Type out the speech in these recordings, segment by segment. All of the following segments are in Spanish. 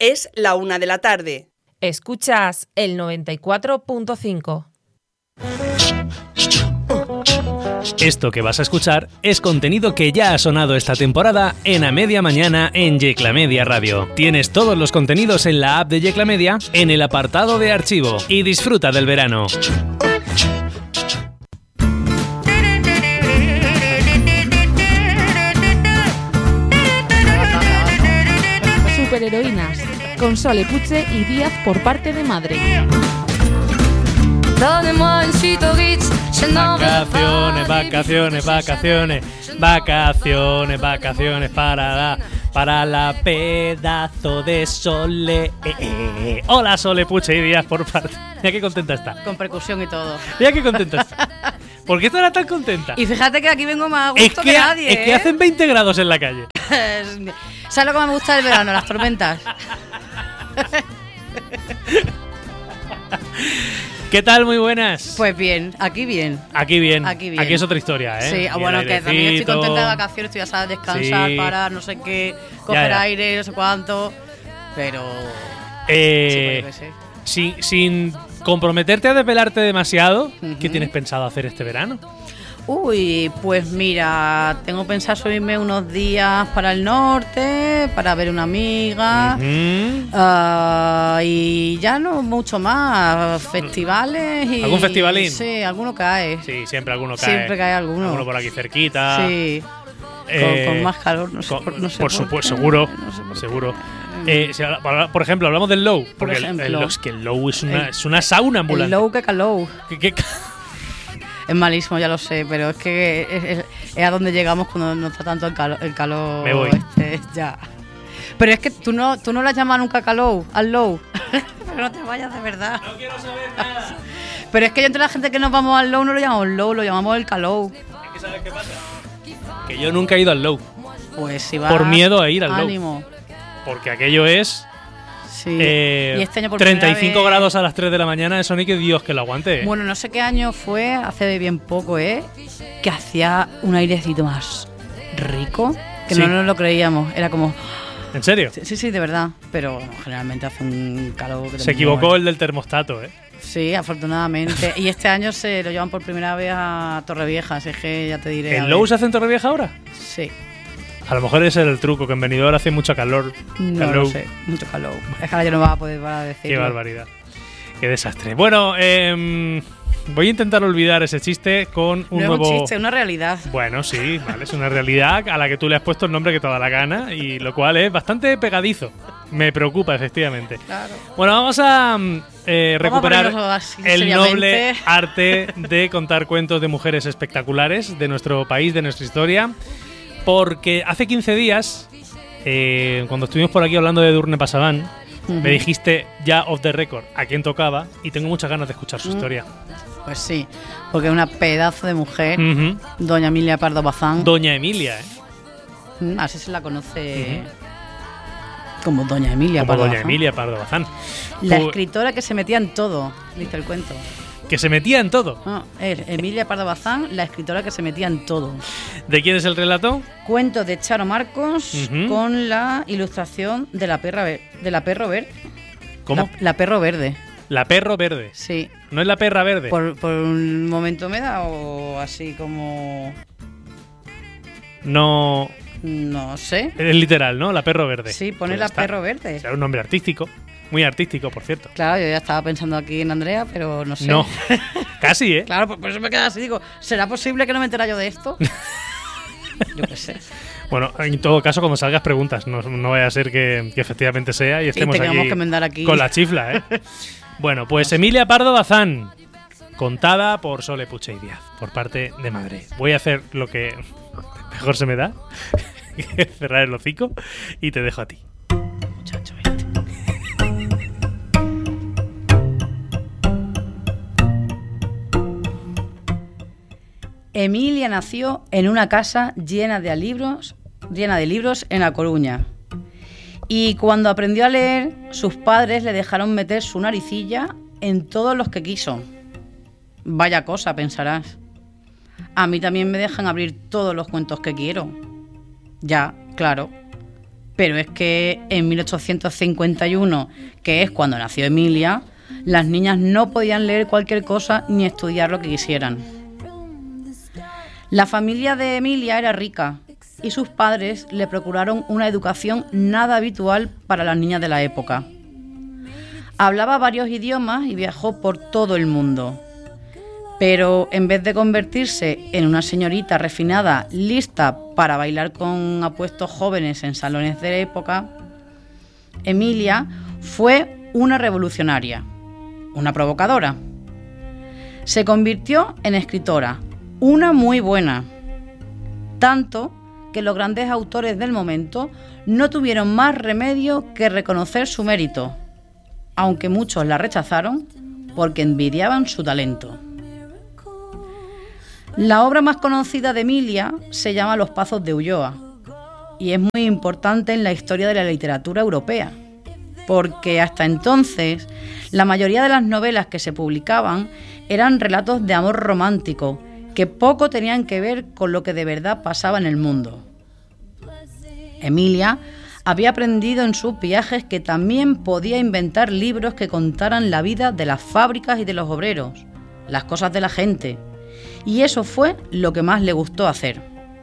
Es la 1 de la tarde. Escuchas el 94.5. Esto que vas a escuchar es contenido que ya ha sonado esta temporada en A Media Mañana en Yecla Media Radio. Tienes todos los contenidos en la app de Yecla Media en el apartado de archivo y disfruta del verano. Superheroínas, con Sole Puche y Díaz por parte de madre. Vacaciones, vacaciones, vacaciones, vacaciones, vacaciones para la pedazo de Sole. Hola Sole Puche y Díaz por parte. Mira qué contenta está. Con percusión y todo. Mira qué contenta está. ¿Por qué estará tan contenta? Y fíjate que aquí vengo más a gusto que nadie. Es que hacen 20 grados en la calle. ¿Sabes lo que me gusta del verano? Las tormentas. ¿Qué tal? Muy buenas. Pues bien, aquí bien. Aquí bien. Aquí bien. Aquí es otra historia, ¿eh? Sí, bueno, que también estoy contenta de vacaciones, estoy ya sabes, descansar, sí. parar, no sé qué, coger aire, no sé cuánto. Pero. Sin comprometerte a desvelarte demasiado, ¿qué tienes pensado hacer este verano? Uy, pues mira, tengo pensado subirme unos días para el norte, para ver una amiga, y ya no mucho más, festivales y... ¿Algún festivalín? Sí, alguno cae. Sí, siempre alguno cae. Siempre cae alguno. Alguno por aquí cerquita. Sí, con más calor, no sé por supuesto, seguro, seguro. Por ejemplo, hablamos del Low, porque el Low es una sauna ambulante. El Low que calor. ¿Qué? Es malísimo, ya lo sé, pero es que es a donde llegamos cuando no está tanto el calor. Me voy. Ya. Pero es que tú no la llamas nunca calor, al low. Pero no te vayas de verdad. No quiero saber nada. Pero es que yo entre la gente que nos vamos al low no lo llamamos low, lo llamamos el calor. Es que ¿sabes qué pasa? Que yo nunca he ido al Low. Pues si va. Por miedo a ir al ánimo. Low. Porque aquello es... Sí. Y este año por 35 grados a las 3 de la mañana, eso ni que Dios que lo aguante. Bueno, no sé qué año fue, hace bien poco, que hacía un airecito más rico, que no nos lo creíamos. Era como... ¿En serio? Sí, de verdad. Pero generalmente hace un calor... Que se equivocó el del termostato, Sí, afortunadamente. Y este año se lo llevan por primera vez a Torrevieja, así que ya te diré. ¿El Low se hace en Torrevieja ahora? Sí. A lo mejor ese es el truco, que en Benidorm hace mucho calor. No lo sé, mucho calor. Es que ahora yo no vas a poder decirlo. Qué barbaridad. Qué desastre. Bueno, voy a intentar olvidar ese chiste con un nuevo... No es un chiste, es una realidad. Bueno, sí, vale, es una realidad a la que tú le has puesto el nombre que te da la gana, y lo cual es bastante pegadizo. Me preocupa, efectivamente. Claro. Bueno, vamos a recuperar el noble arte de contar cuentos de mujeres espectaculares de nuestro país, de nuestra historia. Porque hace 15 días, cuando estuvimos por aquí hablando de Edurne Pasaban, me dijiste ya off the record a quién tocaba, y tengo muchas ganas de escuchar su historia. Pues sí, porque es una pedazo de mujer, doña Emilia Pardo Bazán. Doña Emilia, así se la conoce como doña Emilia como Pardo doña Bazán. Emilia Pardo Bazán. La escritora que se metía en todo, dice el cuento. Que se metía en todo. No, Emilia Pardo Bazán, la escritora que se metía en todo. ¿De quién es el relato? Cuento de Charo Marcos, con la ilustración de la Perro Verde. ¿Cómo? La Perro Verde. La Perro Verde. Sí. ¿No es la Perra Verde? Por un momento me da o así como... No sé. Es literal, ¿no? La Perro Verde. Sí, pone pues la Perro Verde. Será un nombre artístico. Muy artístico, por cierto. Claro, yo ya estaba pensando aquí en Andrea, pero no sé. No, casi, ¿eh? Claro, por eso me queda así. Digo, ¿será posible que no me entera yo de esto? Yo qué sé. Bueno, en todo caso, cuando salgas preguntas, no vaya a ser que efectivamente sea y estemos aquí con la chifla, ¿eh? Bueno, pues Emilia Pardo Bazán, contada por Sole Puche y Díaz, por parte de madre. Voy a hacer lo que mejor se me da, cerrar el hocico, y te dejo a ti. Muchacho, Emilia nació en una casa llena de libros en A Coruña. Y cuando aprendió a leer, sus padres le dejaron meter su naricilla en todos los que quiso. Vaya cosa, pensarás. A mí también me dejan abrir todos los cuentos que quiero. Ya, claro. Pero es que en 1851, que es cuando nació Emilia, las niñas no podían leer cualquier cosa ni estudiar lo que quisieran. La familia de Emilia era rica y sus padres le procuraron una educación nada habitual para las niñas de la época. Hablaba varios idiomas y viajó por todo el mundo. Pero en vez de convertirse en una señorita refinada, lista para bailar con apuestos jóvenes en salones de época, Emilia fue una revolucionaria, una provocadora. Se convirtió en escritora, una muy buena, tanto que los grandes autores del momento no tuvieron más remedio que reconocer su mérito, aunque muchos la rechazaron porque envidiaban su talento. La obra más conocida de Emilia se llama Los Pazos de Ulloa y es muy importante en la historia de la literatura europea, porque hasta entonces la mayoría de las novelas que se publicaban eran relatos de amor romántico que poco tenían que ver con lo que de verdad pasaba en el mundo. Emilia había aprendido en sus viajes que también podía inventar libros que contaran la vida de las fábricas y de los obreros, las cosas de la gente, y eso fue lo que más le gustó hacer.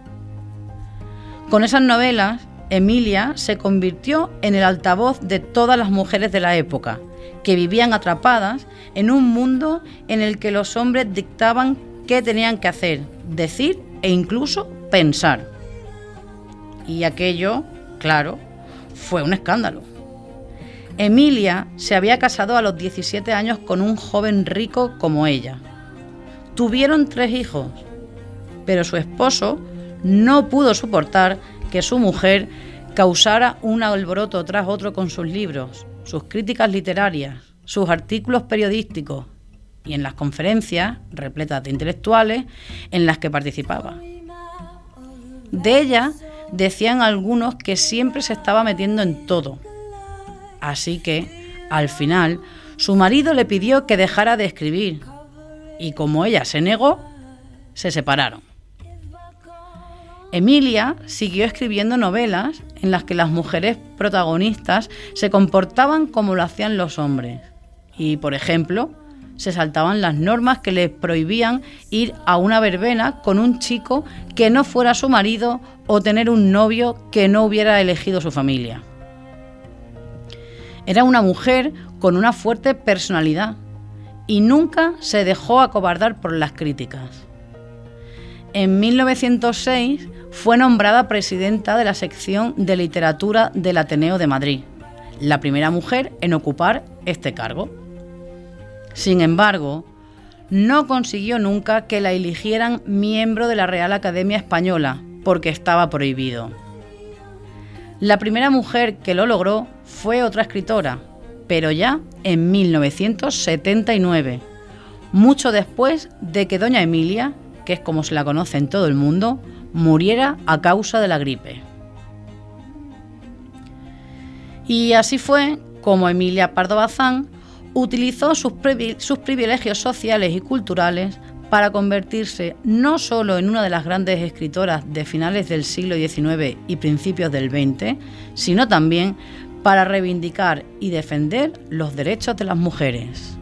Con esas novelas, Emilia se convirtió en el altavoz de todas las mujeres de la época, que vivían atrapadas en un mundo en el que los hombres dictaban qué tenían que hacer, decir e incluso pensar. Y aquello, claro, fue un escándalo. Emilia se había casado a los 17 años con un joven rico como ella. Tuvieron 3 hijos, pero su esposo no pudo soportar que su mujer causara un alboroto tras otro con sus libros, sus críticas literarias, sus artículos periodísticos y en las conferencias repletas de intelectuales en las que participaba. De ella decían algunos que siempre se estaba metiendo en todo. Así que, al final, su marido le pidió que dejara de escribir y como ella se negó, se separaron. Emilia siguió escribiendo novelas en las que las mujeres protagonistas se comportaban como lo hacían los hombres y, por ejemplo, se saltaban las normas que les prohibían ir a una verbena con un chico que no fuera su marido o tener un novio que no hubiera elegido su familia. Era una mujer con una fuerte personalidad y nunca se dejó acobardar por las críticas. En 1906 fue nombrada presidenta de la sección de literatura del Ateneo de Madrid, la primera mujer en ocupar este cargo. Sin embargo, no consiguió nunca que la eligieran miembro de la Real Academia Española, porque estaba prohibido. La primera mujer que lo logró fue otra escritora, pero ya en 1979, mucho después de que doña Emilia, que es como se la conoce en todo el mundo, muriera a causa de la gripe. Y así fue como Emilia Pardo Bazán utilizó sus privilegios sociales y culturales para convertirse no solo en una de las grandes escritoras de finales del siglo XIX y principios del XX, sino también para reivindicar y defender los derechos de las mujeres.